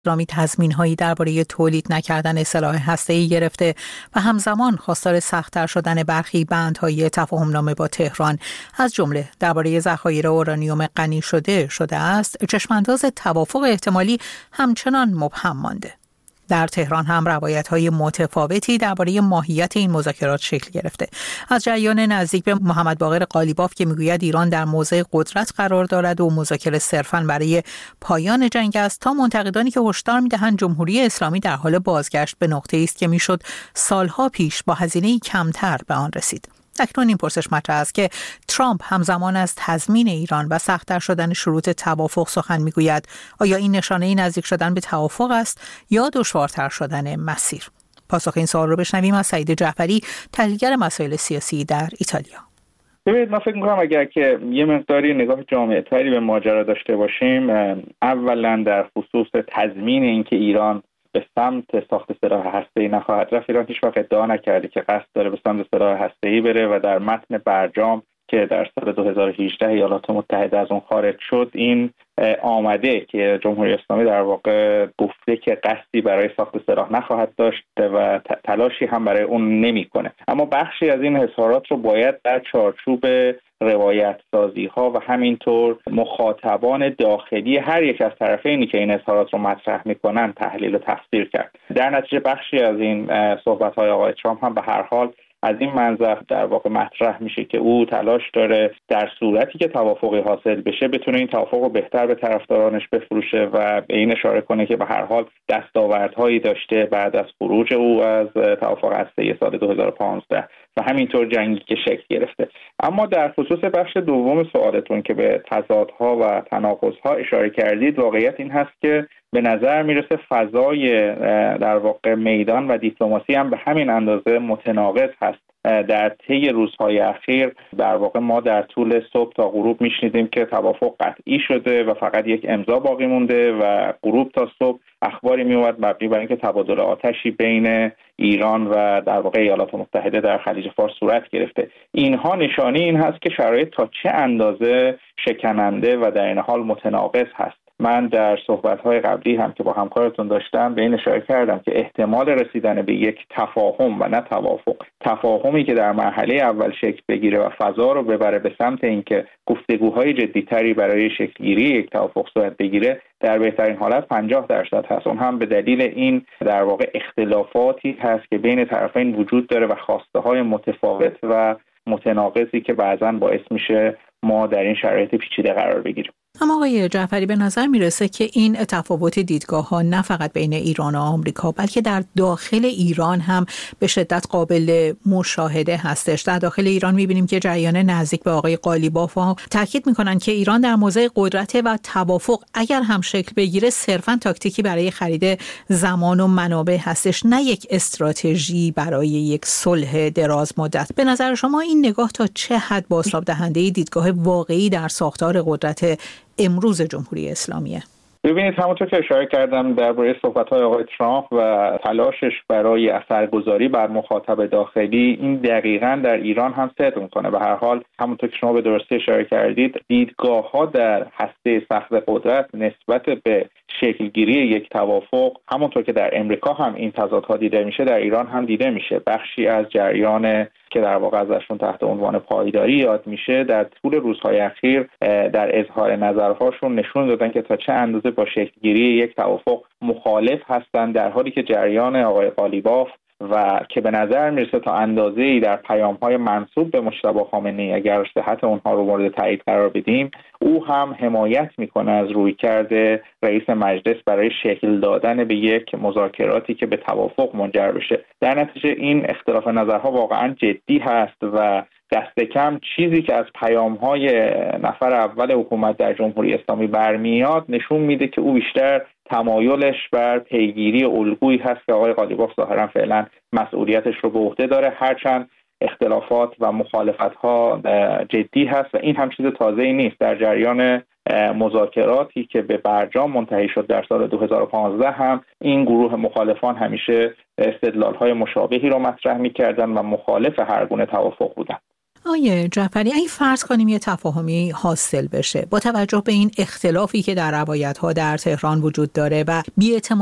اسلامی تضمین‌هایی درباره تولید نکردن سلاح هسته‌ای گرفته و همزمان خواستار سخت‌تر شدن برخی بندهای تفاهم‌نامه با تهران از جمله درباره ذخایر اورانیوم غنی شده است، چشم‌انداز توافق احتمالی همچنان مبهم مانده. در تهران هم روایت‌های متفاوتی درباره ماهیت این مذاکرات شکل گرفته. از جریان نزدیک به محمد باقر قالیباف که میگوید ایران در موضع قدرت قرار دارد و مذاکره صرفاً برای پایان جنگ است، تا منتقدانی که هشدار می‌دهند جمهوری اسلامی در حال بازگشت به نقطه‌ای است که میشد سالها پیش با هزینه‌ای کمتر به آن رسید. اکنون این پرسش مطرح است که ترامپ همزمان از تضمین ایران و سخت‌تر شدن شروط توافق سخن میگوید. آیا این نشانه نزدیک شدن به توافق است یا دشوارتر شدن مسیر؟ پاسخ این سوال رو بشنویم از سعید جعفری، تحلیلگر مسائل سیاسی در ایتالیا. ببینید، من فکر می‌کنم اگر که یه مقداری نگاه جامع‌تری به ماجرا داشته باشیم، اولا در خصوص تضمین اینکه ایران به سمت ساخت سلاح هسته‌ای نخواهد رفت، ایران هیچ وقت ادعا نکرده که قصد داره به سمت سلاح هسته‌ای بره و در متن برجام که در سال 2018 ایالات متحده از اون خارج شد، این آمده که جمهوری اسلامی در واقع گفته که قصدی برای ساخت سلاح نخواهد داشت و تلاشی هم برای اون نمی‌کنه. اما بخشی از این اظهارات رو باید در چارچوب روایت سازی ها و همینطور مخاطبان داخلی هر یک از طرفینی که این اظهارات رو مطرح میکنن تحلیل و تفسیر کرد. در نتیجه بخشی از این صحبت های آقای ترامپ هم به هر حال از این منظر در واقع مطرح میشه که او تلاش داره در صورتی که توافقی حاصل بشه بتونه این توافق رو بهتر به طرفدارانش بفروشه و به این اشاره کنه که به هر حال دستاوردهایی داشته بعد از خروج او از توافق هسته‌ای سال 2015 و همینطور جنگی که شکل گرفته. اما در خصوص بخش دوم سوالتون که به تضادها و تناقضها اشاره کردید، واقعیت این هست که به نظر میرسه فضای در واقع میدان و دیپلماسی هم به همین اندازه متناقض هست. در طی روزهای اخیر در واقع ما در طول صبح تا غروب میشنیدیم که توافق قطعی شده و فقط یک امضا باقی مونده و غروب تا صبح اخباری میومد مبنی بر اینکه تبادل آتشی بین ایران و در واقع ایالات متحده در خلیج فارس صورت گرفته. اینها نشانه این هست که شرایط تا چه اندازه شکننده و در این حال متناقض هست. من در صحبت‌های قبلی هم که با همکارتون داشتم به این اشاره کردم که احتمال رسیدن به یک تفاهم و نه توافق، تفاهمی که در مرحله اول شکل بگیره و فضا رو ببره به سمت اینکه گفتگوهای جدی‌تری برای شکل‌گیری یک توافق صورت بگیره، در بهترین حالت 50% هست. اون هم به دلیل این در واقع اختلافاتی هست که بین طرفین وجود داره و خواسته‌های متفاوت و متناقضی که بعضاً باعث میشه ما در این شرایط پیچیده قرار بگیریم. اما آقای جعفری، به نظر میرسه که این تفاوت دیدگاه‌ها نه فقط بین ایران و آمریکا بلکه در داخل ایران هم به شدت قابل مشاهده هستش. در داخل ایران میبینیم که جریان نزدیک به آقای قالیباف ها تاکید میکنن که ایران در موضع قدرت و توافق اگر هم شکل بگیره صرفاً تاکتیکی برای خرید زمان و منابع هستش، نه یک استراتژی برای یک صلح دراز مدت. به نظر شما این نگاه تا چه حد بازتاب دهنده دیدگاه واقعی در ساختار قدرت امروز جمهوری اسلامیه؟ ببینید، همونطور که اشاره کردم درباره صحبت‌های آقای ترامپ و تلاشش برای اثرگذاری بر مخاطب داخلی، این دقیقاً در ایران هم صدق می‌کنه. به هر حال همونطور که شما به درستی اشاره کردید، دیدگاه‌ها در هسته سخت قدرت نسبت به شکلگیری یک توافق، همونطور که در امریکا هم این تضادها دیده میشه، در ایران هم دیده میشه. بخشی از جریان که در واقع ازشون تحت عنوان پایداری یاد میشه در طول روزهای اخیر در اظهار نظرهاشون نشون دادن که تا چه اندازه با شکلگیری یک توافق مخالف هستند، در حالی که جریان آقای قالیباف و که به نظر میرسه تا اندازه‌ای در پیام‌های منسوب به مجتبی خامنه‌ای اگر صحت اونها رو مورد تایید قرار بدیم، او هم حمایت میکنه از رویکرد رئیس مجلس برای شکل دادن به یک مذاکراتی که به توافق منجر بشه. در نتیجه این اختلاف نظرها واقعا جدی هست و دست کم چیزی که از پیام‌های نفر اول حکومت در جمهوری اسلامی برمیاد نشون میده که او بیشتر تمایلش بر پیگیری الگویی هست که آقای قالیباف ظاهرا فعلا مسئولیتش رو به عهده داره، هرچند اختلافات و مخالفت‌ها جدی هست و این هم چیز تازه‌ای نیست. در جریان مذاکراتی که به برجام منتهی شد در سال 2015 هم این گروه مخالفان همیشه استدلال‌های مشابهی رو مطرح می‌کردن و مخالف هر گونه توافق بودن. آیه جعفری، اگه فرض کنیم یه تفاهمی حاصل بشه با توجه به این اختلافی که در روایت‌ها در تهران وجود داره و